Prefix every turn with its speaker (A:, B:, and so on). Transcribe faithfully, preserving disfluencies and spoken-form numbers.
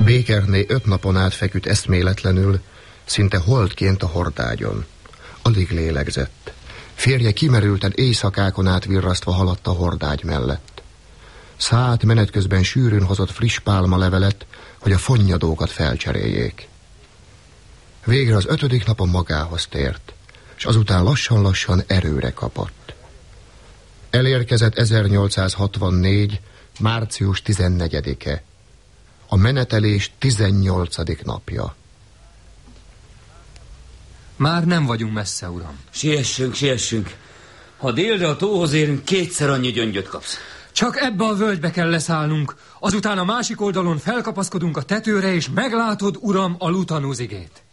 A: Békerné öt napon át feküdt eszméletlenül, szinte holdként a hordágyon. Alig lélegzett. Férje kimerülten éjszakákon át virrasztva haladt a hordágy mellett. Szállt menet közben sűrűn hozott friss pálmalevelet, hogy a fonnyadókat felcseréljék. Végre az ötödik napon magához tért, és azután lassan-lassan erőre kapott. Elérkezett ezernyolcszázhatvannégy. március tizennegyedike, a menetelés tizennyolcadik napja.
B: Már nem vagyunk messze, uram.
C: Siessünk, siessünk. Ha délre a tóhoz érünk, kétszer annyi gyöngyöt kapsz.
B: Csak ebbe a völgybe kell leszállnunk, azután a másik oldalon felkapaszkodunk a tetőre, és meglátod, uram, a Lutanuzigét.